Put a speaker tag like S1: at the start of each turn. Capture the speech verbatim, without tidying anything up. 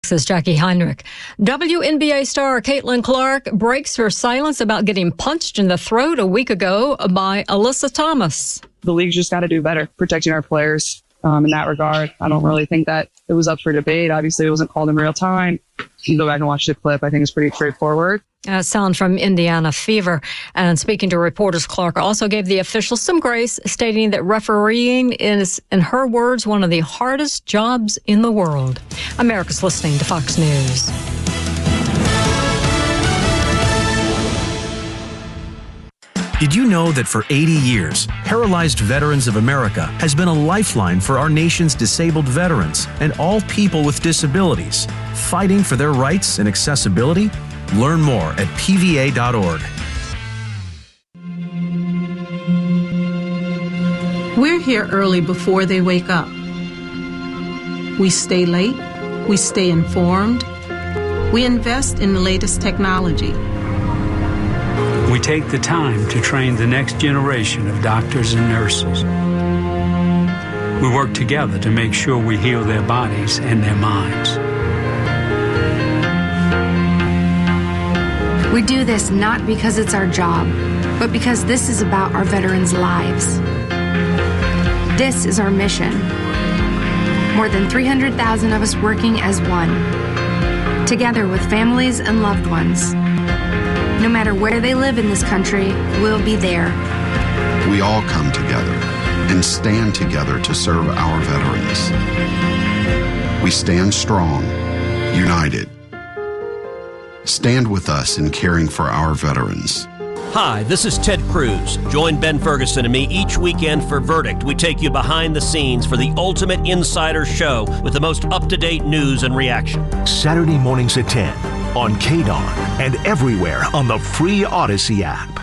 S1: This is Jackie Heinrich. W N B A star Caitlin Clark breaks her silence about getting punched in the throat a week ago by Alyssa Thomas.
S2: The league's just got to do better protecting our players um, in that regard. I don't really think that it was up for debate. Obviously, it wasn't called in real time. You can go back and watch the clip. I think it's pretty straightforward.
S1: Uh, sound from Indiana Fever. And speaking to reporters, Clark also gave the officials some grace, stating that refereeing is, in her words, one of the hardest jobs in the world. America's listening to Fox News.
S3: Did you know that for eighty years, Paralyzed Veterans of America has been a lifeline for our nation's disabled veterans and all people with disabilities, fighting for their rights and accessibility? Learn more at P V A dot org.
S4: We're here early before they wake up. We stay late. We stay informed. We invest in the latest technology.
S5: We take the time to train the next generation of doctors and nurses. We work together to make sure we heal their bodies and their minds.
S6: We do this not because it's our job, but because this is about our veterans' lives. This is our mission. More than three hundred thousand of us working as one, together with families and loved ones. No matter where they live in this country, we'll be there.
S7: We all come together and stand together to serve our veterans. We stand strong, united. Stand with us in caring for our veterans.
S8: Hi, this is Ted Cruz. Join Ben Ferguson and me each weekend for Verdict. We take you behind the scenes for the ultimate insider show with the most up-to-date news and reaction.
S9: Saturday mornings at ten on K D O N and everywhere on the free Odyssey app.